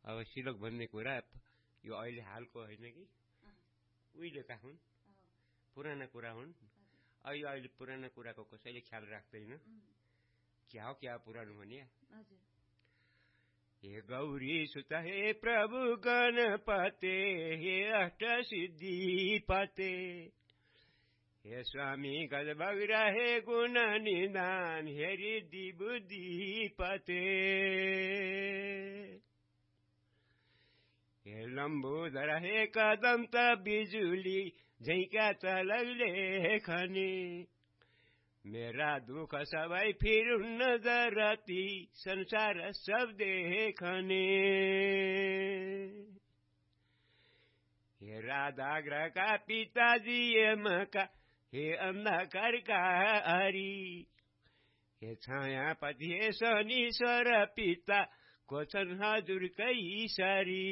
अब सिलोक भन्ने कुरा यो अहिले हालको होइन कि उहिलेका हुन्, पुराना कुरा हुन्। अहिले पुराना कुराको कसैले ख्याल राख्दैन। क्या पुरानो भने हे गौरी सुत हे प्रभु गणपते हे अष्ट सिद्धि पते हे स्वामी गज बगरा हे गुण निदान हे रिद्धि बुद्धि पते हे लम्बोदर हे कदम त बिजुली झैका चलले खने मेरा दुख सबै फिरुन्न जरती संसार सब देखने हे राधाग्रह का पिताजी यमका हे अंधकार का हरि हे छायापति हे शनीश्वर पिता को छन् हजुरकै सरी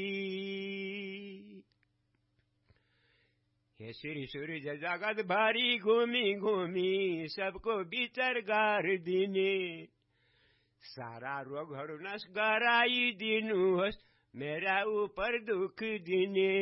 हे श्री सूर्य जगत भरी घूमी घूमी सबको विचार गरिदिने सारा रोगहरू नाश गराइदिनुहोस् मेरा ऊपर दुख दिने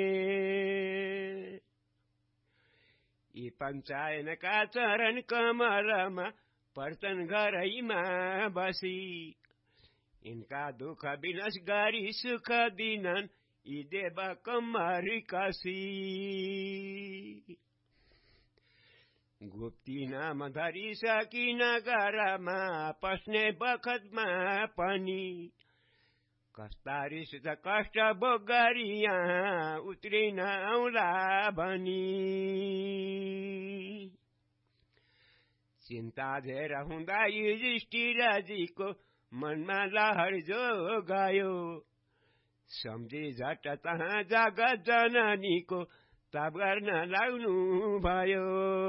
यी पञ्चायनका चरण कमलमा पर्छन् घरैमा बसी इनका दुख विनाश गरी सुख दिनन् यी देव कमरी कसी गुप्ती नाम धरी सकिन गरमा पस्ने बखतमा पनि कस्ता रिस कष्ट भोग गरी यहाँ उत्रिन आउला भनी चिन्ता धेर हुँदा युधिष्ठिरजीको मनमा लहर जो गयो सम्झी झट्ट तहाँ जगत जननीको ताप गर्न लाग्नु भयो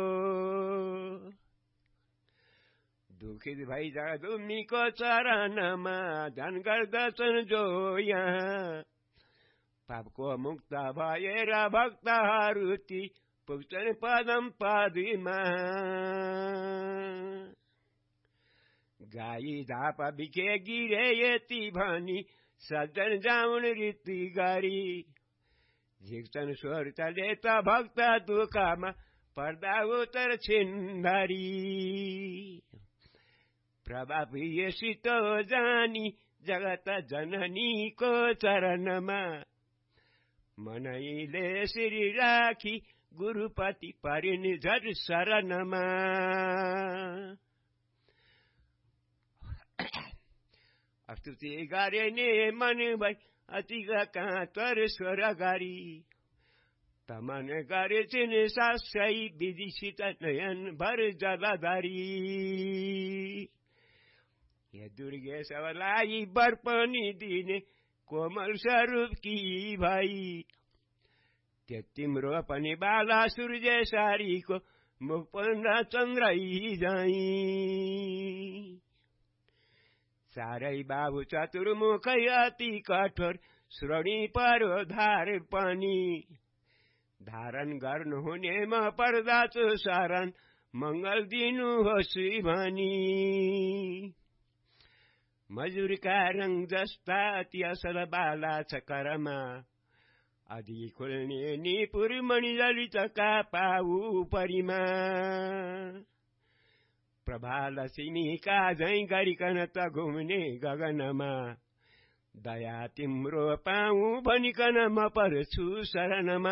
दुखित भई जगदुम्मीको चरणमा ध्यान गर्दछन् जो यहाँ पापको मुक्त भएर भक्तहरू ती पुग्छन् पदम पदमा गाई धाप बिखे गिरे यति भनी सज्जन जाउन रीति गरी झिक्छन् स्वर्तले त भक्त दुःखमा पर्दा उतर छिन्दरी प्रभाव यसित जानी जगत जननीको चरणमा मनैले श्री राखी गुरुपति परिनि झट शरणमा स्तुति गरे ने मन भई अति कातर स्वर गरी तमन गरे छिन् सासै विदिसित नयन भर जलधरी हे दुर्गे सबलाई वर पनि दिने कोमल स्वरूप की भई त्यो तिम्रो पनि बाला सूर्य सारीको मुख पन्ना चन्द्रै जाई सारै बाबु चतुर्मुखै अति कठोर श्रोणी परो धार पनि धारण गर्नुहुने म पर्दाछु शरण मंगल दिनुहोस् भनी मजुरका रङ जस्ता अति असल बाला छ करमा अधि खुल्ने निपुर मणि ललितका पाउ परिमा प्रभा लक्ष्मीका झैं गरिकन त घुम्ने गगनमा दया तिम्रो पाऊ भनिकन म पर्छु शरणमा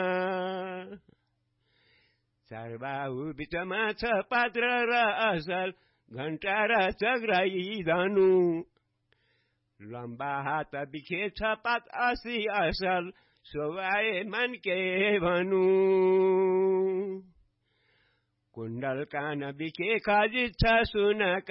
चारबाहु बिचमा छ पात्र र असल घण्टा र चग्राई धनु लम्बा हात बिखे छ पात असी असल शोभाए मन के भनु कुण्डल कान बिखे खजित छ सुन